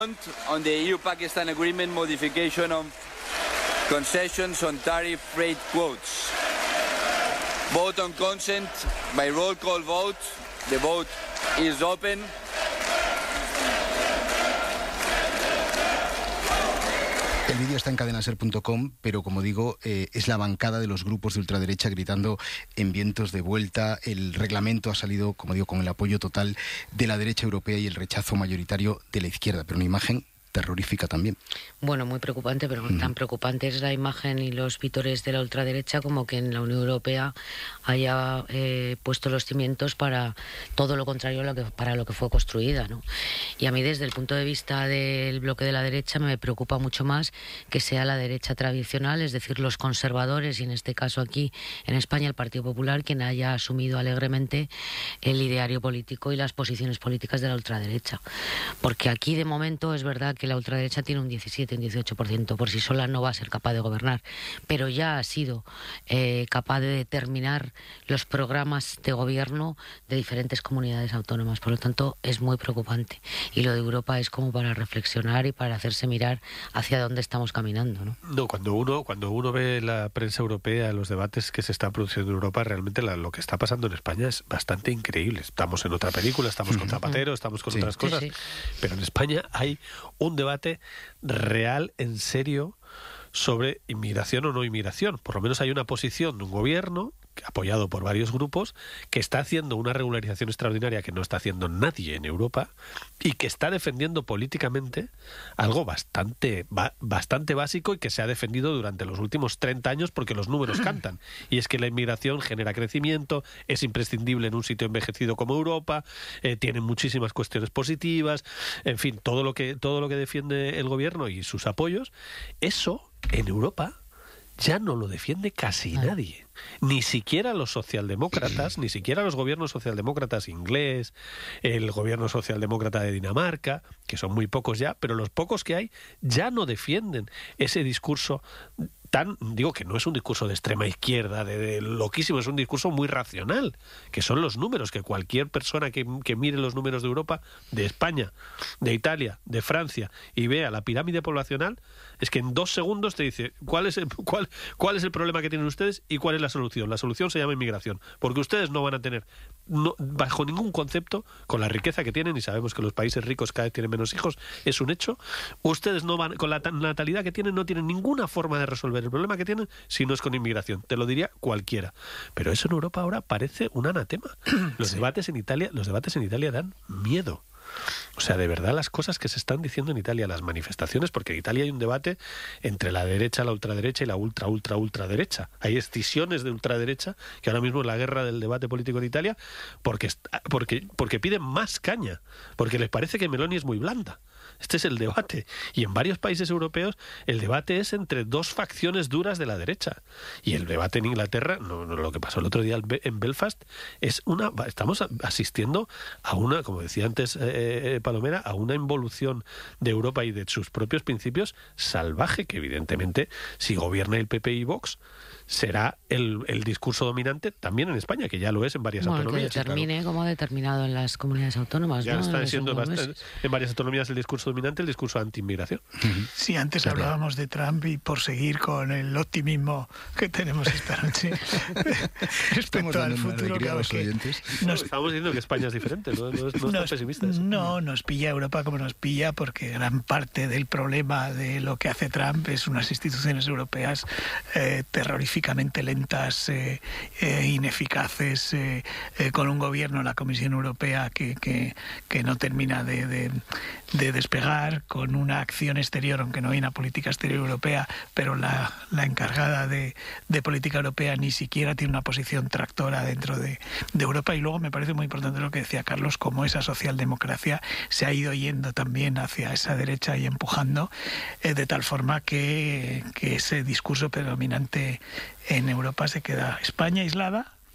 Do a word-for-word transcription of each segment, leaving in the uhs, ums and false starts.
On the E U-Pakistan agreement modification of concessions on tariff rate quotes. Vote on consent by roll call vote. The vote is open. El vídeo está en cadenaser punto com, pero como digo, eh, es la bancada de los grupos de ultraderecha gritando en vientos de vuelta. El reglamento ha salido, como digo, con el apoyo total de la derecha europea y el rechazo mayoritario de la izquierda, pero una imagen terrorífica también. Bueno, muy preocupante, pero uh-huh. tan preocupante es la imagen y los vítores de la ultraderecha como que en la Unión Europea haya eh, puesto los cimientos para todo lo contrario a lo que, para lo que fue construida, ¿no? Y a mí, desde el punto de vista del bloque de la derecha, me preocupa mucho más que sea la derecha tradicional, es decir, los conservadores, y en este caso aquí en España el Partido Popular, quien haya asumido alegremente el ideario político y las posiciones políticas de la ultraderecha. Porque aquí, de momento, es verdad que que la ultraderecha tiene un diecisiete, un dieciocho por ciento, por sí sola no va a ser capaz de gobernar, pero ya ha sido eh, capaz de determinar los programas de gobierno de diferentes comunidades autónomas. Por lo tanto, es muy preocupante. Y lo de Europa es como para reflexionar y para hacerse mirar hacia dónde estamos caminando, ¿no? No, cuando uno, cuando uno ve la prensa europea, los debates que se están produciendo en Europa, realmente la, lo que está pasando en España es bastante increíble. Estamos en otra película, estamos con Zapatero, estamos con sí. otras cosas, sí, sí. pero en España hay un un debate real, en serio, sobre inmigración o no inmigración. Por lo menos hay una posición de un gobierno, apoyado por varios grupos, que está haciendo una regularización extraordinaria que no está haciendo nadie en Europa y que está defendiendo políticamente algo bastante, ba- bastante básico y que se ha defendido durante los últimos treinta años porque los números cantan. Y es que la inmigración genera crecimiento, es imprescindible en un sitio envejecido como Europa, eh, tiene muchísimas cuestiones positivas, en fin, todo lo que, todo lo que defiende el gobierno y sus apoyos, eso en Europa ya no lo defiende casi nadie. Ni siquiera los socialdemócratas, ni siquiera los gobiernos socialdemócratas inglés, el gobierno socialdemócrata de Dinamarca, que son muy pocos ya, pero los pocos que hay ya no defienden ese discurso tan, digo que no es un discurso de extrema izquierda, de, de loquísimo, es un discurso muy racional, que son los números, que cualquier persona que, que mire los números de Europa, de España, de Italia, de Francia, y vea la pirámide poblacional, es que en dos segundos te dice cuál es el, cuál, cuál es el problema que tienen ustedes y cuál es la solución. La solución se llama inmigración, porque ustedes no van a tener, no, bajo ningún concepto, con la riqueza que tienen, y sabemos que los países ricos cada vez tienen menos hijos, es un hecho, ustedes no van, con la natalidad que tienen, no tienen ninguna forma de resolver el problema que tienen si no es con inmigración. Te lo diría cualquiera. Pero eso en Europa ahora parece un anatema. Los sí. debates en Italia, los debates en Italia dan miedo. O sea, de verdad, las cosas que se están diciendo en Italia, las manifestaciones, porque en Italia hay un debate entre la derecha, la ultraderecha y la ultra, ultra, ultraderecha. Hay escisiones de ultraderecha, que ahora mismo es la guerra del debate político en Italia, porque, porque, porque piden más caña, porque les parece que Meloni es muy blanda. Este es el debate. Y en varios países europeos el debate es entre dos facciones duras de la derecha. Y el debate en Inglaterra, no, no, lo que pasó el otro día en Belfast, es una, estamos asistiendo a una, como decía antes eh, Palomera, a una involución de Europa y de sus propios principios salvaje, que evidentemente, si gobierna el P P y Vox, será el, el discurso dominante también en España, que ya lo es en varias bueno, autonomías. Que determine claro. como ha determinado en las comunidades autónomas. Ya ¿no? está siendo bastante, en varias autonomías el discurso dominante, el discurso anti-inmigración. Sí, antes claro. hablábamos de Trump, y por seguir con el optimismo que tenemos esta noche respecto al futuro, claro que nos... estamos diciendo que España es diferente, no, no, no nos, pesimistas. No, nos pilla Europa como nos pilla, porque gran parte del problema de lo que hace Trump es unas instituciones europeas eh, terroríficas, lentas, eh, eh, ineficaces, eh, eh, con un gobierno, la Comisión Europea, que, que, que no termina de, de, de despegar, con una acción exterior, aunque no hay una política exterior europea, pero la, la encargada de, de política europea ni siquiera tiene una posición tractora dentro de, de Europa. Y luego me parece muy importante lo que decía Carlos, cómo esa socialdemocracia se ha ido yendo también hacia esa derecha y empujando, eh, de tal forma que, que ese discurso predominante en Europa se queda España aislada,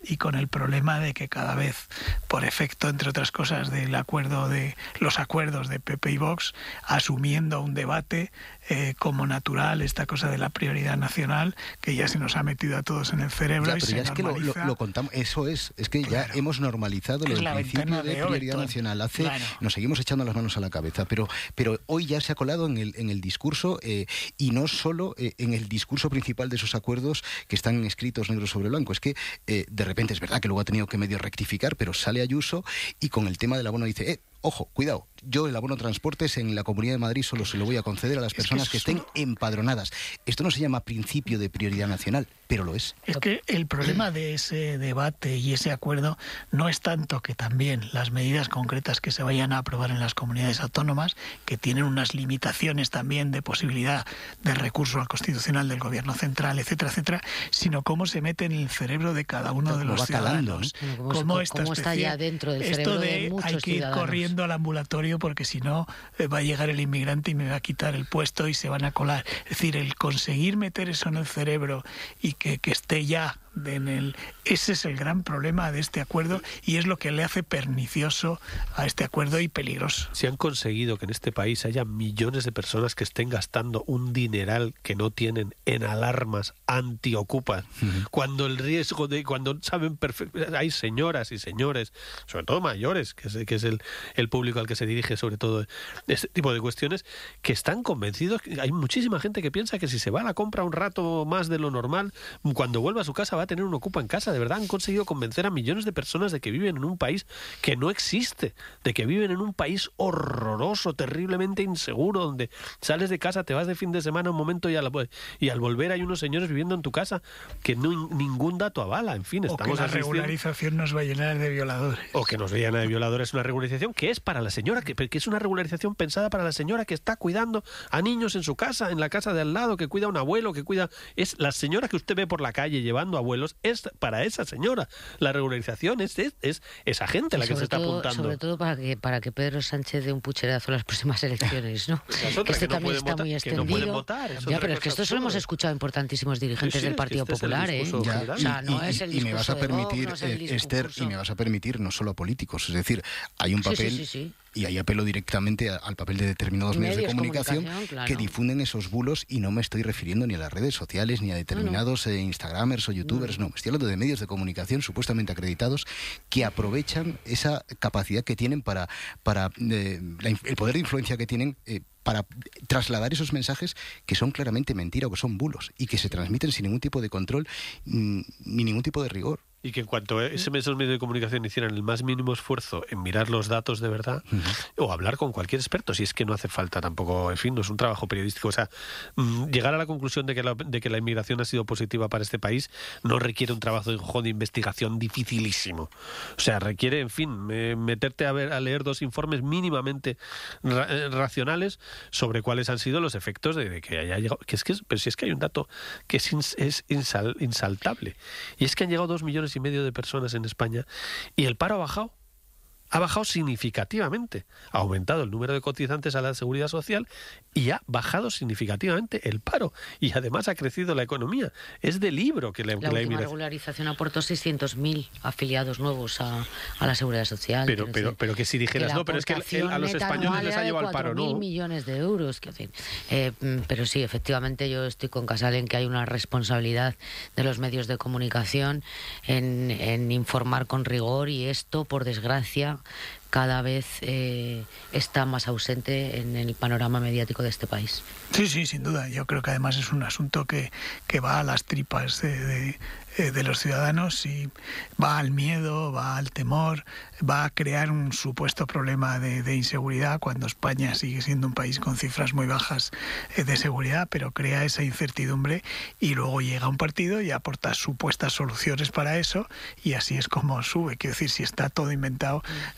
y con el problema de que cada vez, por efecto, entre otras cosas, del acuerdo de los acuerdos de P P y Vox, asumiendo un debate eh, como natural, esta cosa de la prioridad nacional, que ya se nos ha metido a todos en el cerebro. Ya, y pero se ya es que lo, lo, lo contamos, eso es, es que claro. ya hemos normalizado lo del principio de, de prioridad nacional. Hace, claro. Nos seguimos echando las manos a la cabeza, pero, pero hoy ya se ha colado en el, en el discurso, eh, y no solo eh, en el discurso principal de esos acuerdos que están escritos negro sobre blanco. Es que eh, de repente es verdad que luego ha tenido que medio rectificar, pero sale Ayuso y con el tema del abono dice, eh, ojo, cuidado, yo el abono transportes en la Comunidad de Madrid solo se lo voy a conceder a las personas que, que estén empadronadas. Esto no se llama principio de prioridad nacional, pero lo es. Es que el problema de ese debate y ese acuerdo no es tanto que también las medidas concretas que se vayan a aprobar en las comunidades autónomas, que tienen unas limitaciones también de posibilidad de recurso al constitucional del gobierno central, etcétera, etcétera, sino cómo se mete en el cerebro de cada uno de los va calando, ciudadanos. ¿eh? Cómo, cómo, esta cómo está ya dentro del cerebro de, de muchos hay que ir ciudadanos. Corriendo al ambulatorio porque si no eh, va a llegar el inmigrante y me va a quitar el puesto y se van a colar. Es decir, el conseguir meter eso en el cerebro y que, que esté ya en el, ese es el gran problema de este acuerdo y es lo que le hace pernicioso a este acuerdo y peligroso. Si han conseguido que en este país haya millones de personas que estén gastando un dineral que no tienen en alarmas antiocupas, uh-huh. cuando el riesgo de, cuando saben perfectamente, hay señoras y señores, sobre todo mayores, que es, que es el, el público al que se dirige sobre todo este tipo de cuestiones, que están convencidos, hay muchísima gente que piensa que si se va a la compra un rato más de lo normal, cuando vuelva a su casa va a tener un ocupa en casa. De verdad han conseguido convencer a millones de personas de que viven en un país que no existe, de que viven en un país horroroso, terriblemente inseguro, donde sales de casa, te vas de fin de semana un momento y al, y al volver hay unos señores viviendo en tu casa que no, ningún dato avala. En fin, o estamos que la asistiendo... regularización nos va a llenar de violadores. O que nos va a llenar de violadores. Una regularización que es para la señora, que, que es una regularización pensada para la señora que está cuidando a niños en su casa, en la casa de al lado, que cuida a un abuelo, que cuida... Es la señora que usted ve por la calle llevando abuelos, es para esa señora. La regularización es, es, es esa gente a la que se está todo, apuntando. Sobre todo para que para que Pedro Sánchez dé un pucherazo en las próximas elecciones, ¿no? Otra, que esto que no también está votar, muy extendido. Que no pueden votar, es ya, pero es que esto se lo hemos escuchado a importantísimos dirigentes sí, sí, del Partido es que este Popular, ¿eh? Ya, o sea, no y, es el y, y me vas a permitir, Vox, no es eh, Esther, y me vas a permitir no solo a políticos, es decir, hay un papel... Sí, sí, sí, sí. Y ahí apelo directamente al papel de determinados medios, medios de comunicación, comunicación claro. que difunden esos bulos, y no me estoy refiriendo ni a las redes sociales ni a determinados no, no. Eh, instagramers o youtubers, no. no, me estoy hablando de medios de comunicación supuestamente acreditados que aprovechan esa capacidad que tienen para, para eh, la, el poder de influencia que tienen eh, para trasladar esos mensajes que son claramente mentira o que son bulos y que se transmiten sin ningún tipo de control mm, ni ningún tipo de rigor. Y que en cuanto a esos medios de comunicación hicieran el más mínimo esfuerzo en mirar los datos de verdad, uh-huh. o hablar con cualquier experto, si es que no hace falta tampoco, en fin, no es un trabajo periodístico. O sea, mmm, llegar a la conclusión de que la, de que la inmigración ha sido positiva para este país no requiere un trabajo de investigación dificilísimo. O sea, requiere, en fin, eh, meterte a, ver, a leer dos informes mínimamente ra- eh, racionales sobre cuáles han sido los efectos de, de que haya llegado. Que es que, pero si es que hay un dato que es, ins, es insal, insaltable. Y es que han llegado dos millones y medio de personas en España y el paro ha bajado. Ha bajado significativamente. Ha aumentado el número de cotizantes a la Seguridad Social y ha bajado significativamente el paro. Y además ha crecido la economía. Es de libro que la, la que última la inmigración... regularización aportó seiscientos mil afiliados nuevos a, a la Seguridad Social. Pero, pero, decir, pero que si dijeras, que no, pero es que el, a los españoles les ha llevado al paro, ¿no? mil millones de euros. Que, en fin, eh, pero sí, efectivamente yo estoy con Casal en que hay una responsabilidad de los medios de comunicación en, en informar con rigor, y esto, por desgracia, cada vez eh, está más ausente en el panorama mediático de este país. Sí, sí, sin duda. Yo creo que además es un asunto que, que va a las tripas de, de, de los ciudadanos y va al miedo, va al temor, va a crear un supuesto problema de, de inseguridad cuando España sigue siendo un país con cifras muy bajas de seguridad, pero crea esa incertidumbre y luego llega un partido y aporta supuestas soluciones para eso y así es como sube. Quiero decir, si está todo inventado eh, y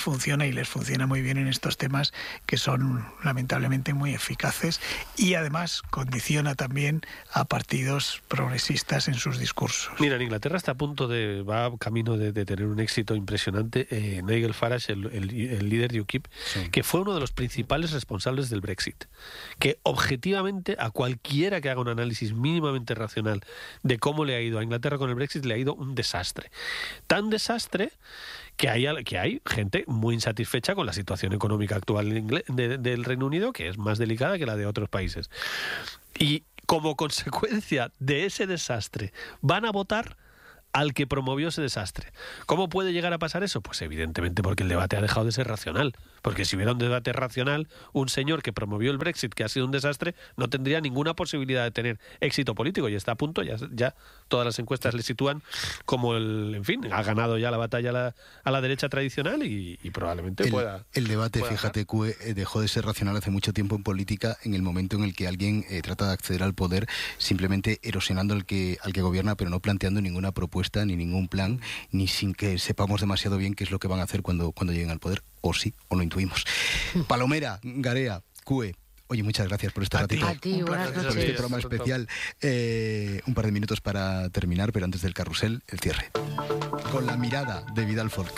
funciona y les funciona muy bien en estos temas que son lamentablemente muy eficaces, y además condiciona también a partidos progresistas en sus discursos. Mira, en Inglaterra está a punto de, va camino de, de tener un éxito impresionante eh, Nigel Farage, el, el, el líder de UKIP, sí. que fue uno de los principales responsables del Brexit, que objetivamente a cualquiera que haga un análisis mínimamente racional de cómo le ha ido a Inglaterra con el Brexit, le ha ido un desastre. Tan desastre que hay, que hay gente muy insatisfecha con la situación económica actual de, de, del Reino Unido, que es más delicada que la de otros países. Y como consecuencia de ese desastre van a votar al que promovió ese desastre. ¿Cómo puede llegar a pasar eso? Pues evidentemente porque el debate ha dejado de ser racional. Porque si hubiera un debate racional, un señor que promovió el Brexit, que ha sido un desastre, no tendría ninguna posibilidad de tener éxito político, y está a punto, ya, ya todas las encuestas le sitúan como el, en fin, ha ganado ya la batalla a la, a la derecha tradicional y, y probablemente el, pueda... El debate, pueda fíjate, Cue, dejó de ser racional hace mucho tiempo en política, en el momento en el que alguien eh, trata de acceder al poder simplemente erosionando al que, al que gobierna, pero no planteando ninguna propuesta ni ningún plan, ni sin que sepamos demasiado bien qué es lo que van a hacer cuando, cuando lleguen al poder. O sí, o lo intuimos. Palomera, Garea, Cue, oye, muchas gracias por este a ratito. A ti, buenas noches. Por este programa especial. Eh, un par de minutos para terminar, pero antes del carrusel, el cierre. Con la mirada de Vidal Folk.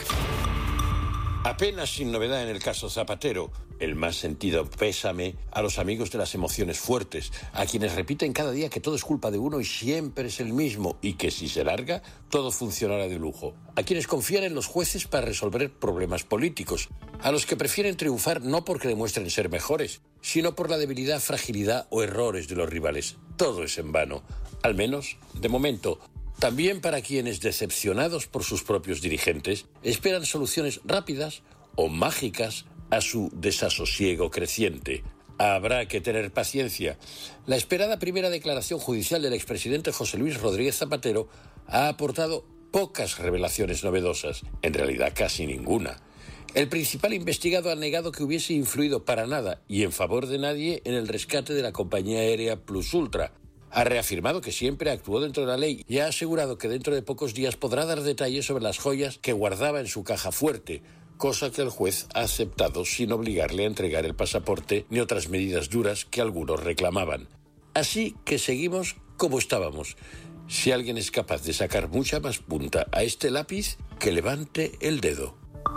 Apenas sin novedad en el caso Zapatero, el más sentido pésame a los amigos de las emociones fuertes, a quienes repiten cada día que todo es culpa de uno y siempre es el mismo, y que si se larga, todo funcionará de lujo. A quienes confían en los jueces para resolver problemas políticos, a los que prefieren triunfar no porque demuestren ser mejores, sino por la debilidad, fragilidad o errores de los rivales. Todo es en vano, al menos de momento. También para quienes, decepcionados por sus propios dirigentes, esperan soluciones rápidas o mágicas a su desasosiego creciente. Habrá que tener paciencia. La esperada primera declaración judicial del expresidente José Luis Rodríguez Zapatero ha aportado pocas revelaciones novedosas, en realidad casi ninguna. El principal investigado ha negado que hubiese influido para nada y en favor de nadie en el rescate de la compañía aérea Plus Ultra. Ha reafirmado que siempre actuó dentro de la ley y ha asegurado que dentro de pocos días podrá dar detalles sobre las joyas que guardaba en su caja fuerte, cosa que el juez ha aceptado sin obligarle a entregar el pasaporte ni otras medidas duras que algunos reclamaban. Así que seguimos como estábamos. Si alguien es capaz de sacar mucha más punta a este lápiz, que levante el dedo.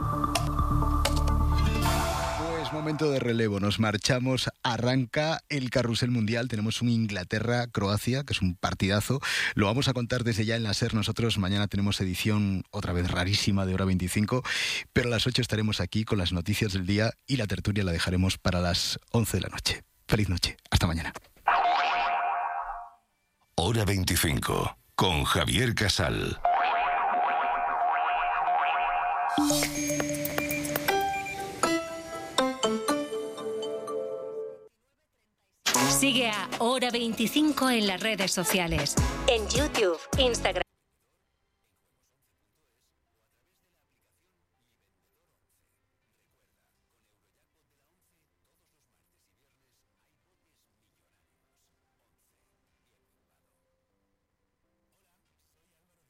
Momento de relevo, nos marchamos, arranca el carrusel mundial, tenemos un Inglaterra-Croacia, que es un partidazo, lo vamos a contar desde ya en la SER, nosotros mañana tenemos edición otra vez rarísima de hora veinticinco, pero a las ocho estaremos aquí con las noticias del día y la tertulia la dejaremos para las once de la noche. Feliz noche, hasta mañana. Hora veinticinco, con Javier Casal. Sigue a Hora veinticinco en las redes sociales. En YouTube, Instagram.